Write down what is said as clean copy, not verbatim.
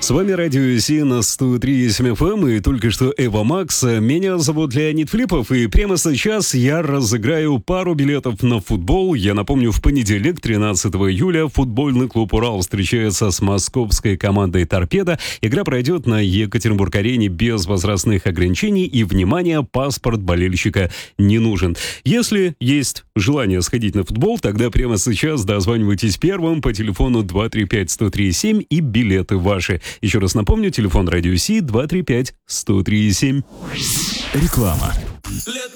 С вами Радио Си на 103.7 FM и только что Эва Макс. Меня зовут Леонид Филиппов, и прямо сейчас я разыграю пару билетов на футбол. Я напомню, в понедельник, 13 июля, футбольный клуб «Урал» встречается с московской командой «Торпедо». Игра пройдет на Екатеринбург-арене без возрастных ограничений, и, внимание, паспорт болельщика не нужен. Если есть желание сходить на футбол, тогда прямо сейчас дозванивайтесь первым по телефону 235-103-7, и билеты ваши. Еще раз напомню, телефон Радио Си 235-103-7. Реклама.